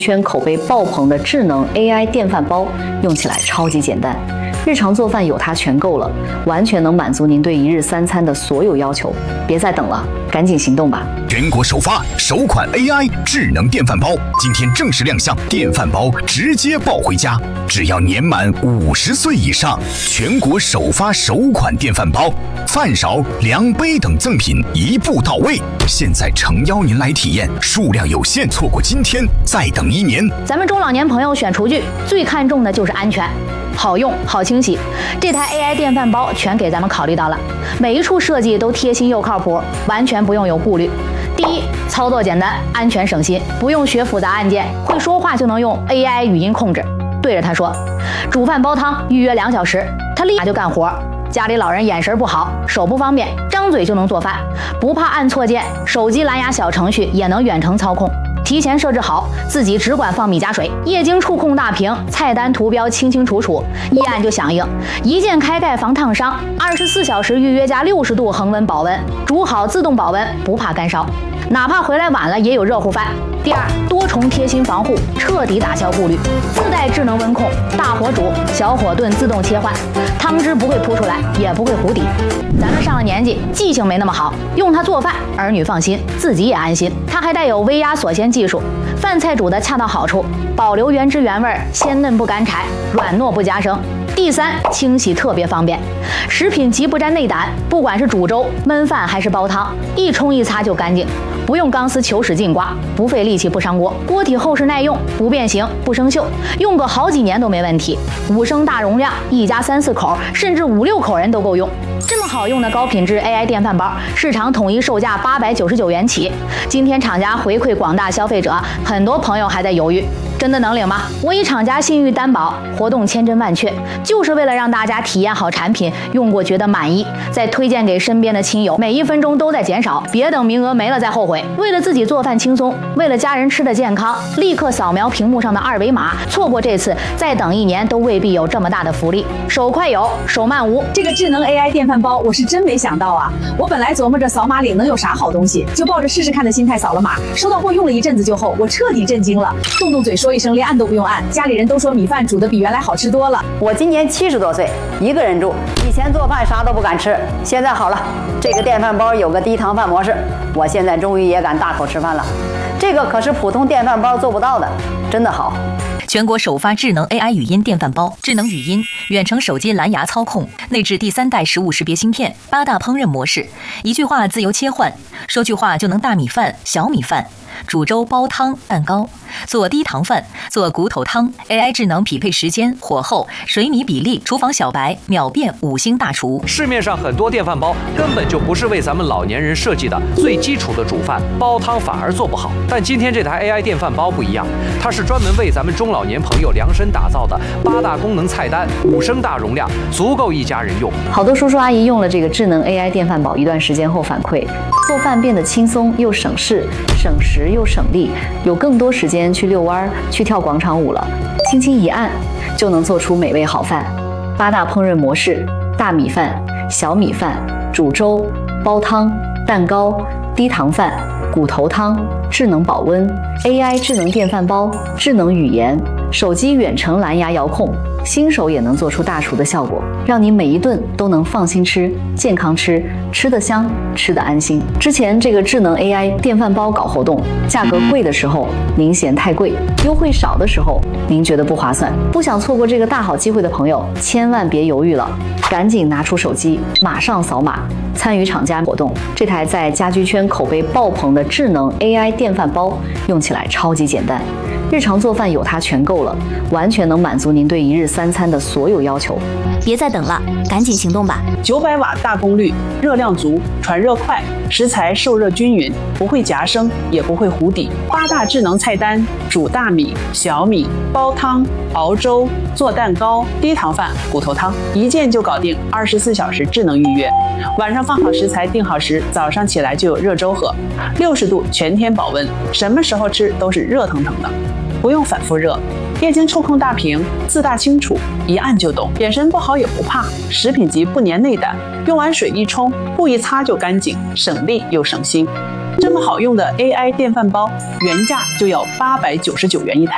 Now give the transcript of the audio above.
圈口碑爆棚的智能 AI 电饭煲，用起来超级简单，日常做饭有它全够了，完全能满足您对一日三餐的所有要求。别再等了，赶紧行动吧！ 全国首发首款 AI 智能电饭煲，今天正式亮相，电饭煲直接抱回家，只要年满50岁以上，全国首发首款电饭煲，饭勺、量杯等赠品一步到位。现在诚邀您来体验，数量有限，错过今天再等1年。 咱们中老年朋友选厨具最看重的就是安全。好用好清洗，这台 AI 电饭煲全给咱们考虑到了，每一处设计都贴心又靠谱，完全不用有顾虑。第一，操作简单，安全省心，不用学复杂按键，会说话就能用 AI 语音控制，对着它说，煮饭煲汤预约2小时，它立马就干活。家里老人眼神不好，手不方便，张嘴就能做饭，不怕按错键，手机蓝牙小程序也能远程操控。提前设置好，自己只管放米加水，液晶触控大屏，菜单图标清清楚楚，一按就响应，一键开盖防烫伤，24小时预约加60度恒温保温，煮好自动保温，不怕干烧，哪怕回来晚了也有热乎饭。第二，多重贴心防护，彻底打消顾虑，自带智能温控，大火煮，小火炖自动切换，汤汁不会扑出来，也不会糊底。咱们上了年纪，记性没那么好，用它做饭，儿女放心，自己也安心。它还带有微压锁鲜技术，饭菜煮得恰到好处，保留原汁原味，鲜嫩不干柴，软糯不夹生。第三，清洗特别方便，食品级不沾内胆，不管是煮粥、焖饭还是煲汤，一冲一擦就干净，不用钢丝球使劲刮，不费力气不伤锅，锅体厚实耐用，不变形不生锈，用个好几年都没问题。5升大容量，一家3、4口，甚至5、6口人都够用。这么好用的高品质 AI 电饭煲，市场统一售价899元起。今天厂家回馈广大消费者，很多朋友还在犹豫，真的能领吗？我以厂家信誉担保，活动千真万确，就是为了让大家体验好产品，用过觉得满意，再推荐给身边的亲友，每1分钟都在减少，别等名额没了再后悔。为了自己做饭轻松，为了家人吃的健康，立刻扫描屏幕上的2维码，错过这次，再等1年都未必有这么大的福利。手快有，手慢无。 这个智能 AI 电饭煲，我是真没想到啊！我本来琢磨着扫码领能有啥好东西，就抱着试试看的心态扫了码，收到货用了一阵子就后，我彻底震惊了，动动嘴说一声，连按都不用按，家里人都说米饭煮的比原来好吃多了。 我今年70多岁，一个人住，以前做饭啥都不敢吃，现在好了，这个电饭煲有个低糖饭模式，我现在终于也敢大口吃饭了。这个可是普通电饭煲做不到的，真的好。 全国首发智能 AI 语音电饭煲，智能语音，远程手机蓝牙操控，内置第3代食物识别芯片，8大烹饪模式，一句话自由切换，说句话就能大米饭、小米饭，煮粥、煲汤、蛋糕，做低糖饭，做骨头汤 ，AI 智能匹配时间、火候、水米比例，厨房小白秒变5星大厨。 市面上很多电饭煲根本就不是为咱们老年人设计的，最基础的煮饭、煲汤反而做不好。但今天这台 AI 电饭煲不一样，它是专门为咱们中老年朋友量身打造的8大功能菜单，5升大容量，足够一家人用。 好多叔叔阿姨用了这个智能 AI 电饭煲一段时间后反馈，做饭变得轻松又省事，省时又省力，有更多时间去遛弯、去跳广场舞了。轻轻一按，就能做出美味好饭。8大烹饪模式：大米饭、小米饭、煮粥、煲汤、蛋糕、低糖饭、骨头汤、智能保温、AI 智能电饭煲、智能语言、手机远程蓝牙遥控，新手也能做出大厨的效果，让你每一顿都能放心吃、健康吃，吃得香，吃得安心。之前这个智能 AI 电饭煲搞活动，价格贵的时候您嫌太贵，优惠少的时候您觉得不划算，不想错过这个大好机会的朋友，千万别犹豫了，赶紧拿出手机，马上扫码参与厂家活动。这台在家居圈口碑爆棚的智能 AI 电饭煲，用起来超级简单，日常做饭有它全够了，完全能满足您对一日三餐的所有要求。 别再等了，赶紧行动吧 ！900瓦大功率，热量足，传热快，食材受热均匀，不会夹生，也不会糊底。8大智能菜单：煮大米、小米、煲汤、熬粥、做蛋糕、低糖饭、骨头汤，一键就搞定，24小时智能预约。晚上放好食材，定好时，早上起来就有热粥喝，60度全天保温，什么时候吃都是热腾腾的，不用反复热。液晶触控大屏，自大清楚，一按就懂，眼神不好也不怕，食品级不粘内胆，用完水一冲，布一擦就干净，省力又省心。这么好用的 AI 电饭煲，原价就要899元一台。